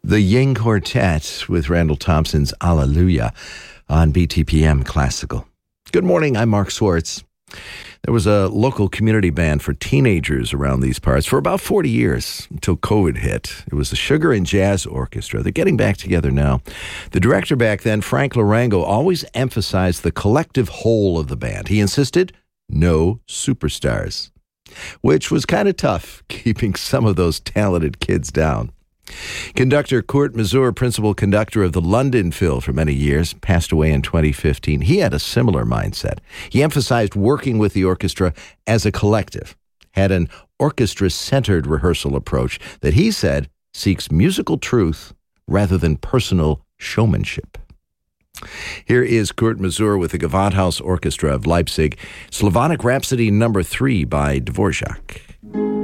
The Ying Quartet with Randall Thompson's Alleluia on BTPM Classical. Good morning, I'm Mark Swartz. There was a local community band for teenagers around these parts for about 40 years until COVID hit. It was the Sugar and Jazz Orchestra. They're getting back together now. The director back then, Frank Larango, always emphasized the collective whole of the band. He insisted, no superstars, which was kind of tough, keeping some of those talented kids down. Conductor Kurt Masur, principal conductor of the London Phil for many years, passed away in 2015. He had a similar mindset. He emphasized working with the orchestra as a collective, had an orchestra-centered rehearsal approach that he said seeks musical truth rather than personal showmanship. Here is Kurt Masur with the Gewandhaus Orchestra of Leipzig, Slavonic Rhapsody No. 3 by Dvorak.